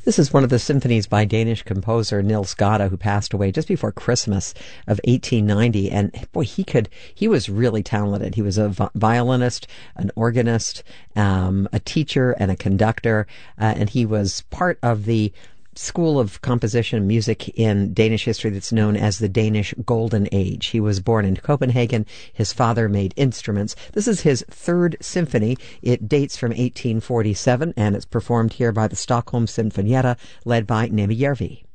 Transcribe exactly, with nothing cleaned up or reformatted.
This is one of the symphonies by Danish composer Nils Gade, who passed away just before Christmas of eighteen ninety. And boy, he could, he was really talented. He was a vi- violinist, an organist, um, a teacher, and a conductor. Uh, and he was part of the school of composition and music in Danish history that's known as the Danish Golden Age. He was born in Copenhagen. His father made instruments. This is his third symphony. It dates from eighteen forty-seven, and it's performed here by the Stockholm Sinfonietta, led by Nemi Järvi.